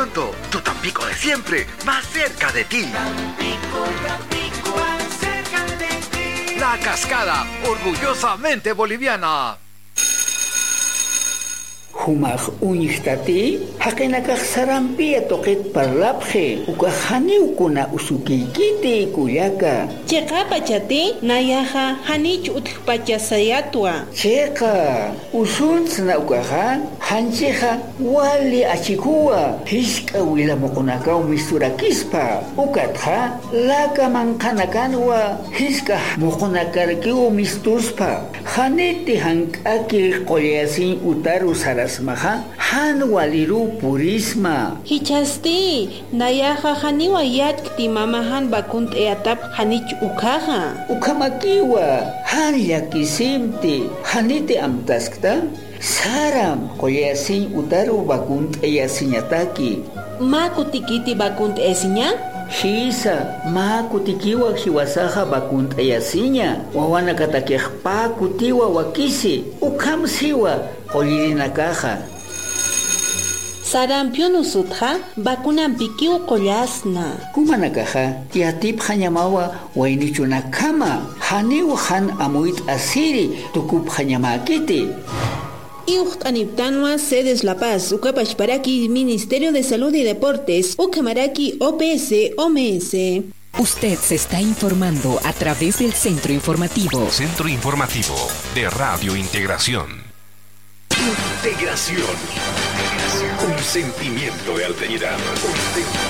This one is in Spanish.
pronto, tu Tampico de siempre, más cerca de ti. Tampico, Tampico, más cerca de ti. La Cascada, orgullosamente boliviana. Humaq uñihtati haqinakaq sarampia toqet parlapje ukahaniukuna usukiykiti kuyaka Chayqa pachati nayaqa hanich uthpachasayatwa chayqa usuntsna ukaqa hanchiqa wali achikuwa hisk'a wilamuqunakaw misturakispa ukatqa laka manqanakanwa hisk'a muqunakarkiw mistuspa haniti hank'aki qollasin utaru sarasmaqa hanwaliru purisma hichasti nayaqa haniwa yatkti mamahan bakunt eatap hanich ukaqa ukamakiwa han llakisimti haniti amtaskta saram qollasin utaru bakunt eyasiñataki makutikiti bakunt esiña Hisa, ma kutikiwa hiwasaha bakunt ayasinya, wawana katakihpa kutiwa wakisi, ukam siwa, qollirinakaha. Sarampion usutha, bakunan pikiu qollasna. Kumanakaha, tiatip hanyamawa, wainichunakama, haniw han amuit asiri, tukup hanyamakiti. Iuhtaniptanwa sedes La Paz, Ucapachparaki, Ministerio de Salud y Deportes, Ucamaraki, OPS, OMS. Usted se está informando a través del Centro Informativo. Centro Informativo de Radio Integración. Integración. Un sentimiento de alteridad.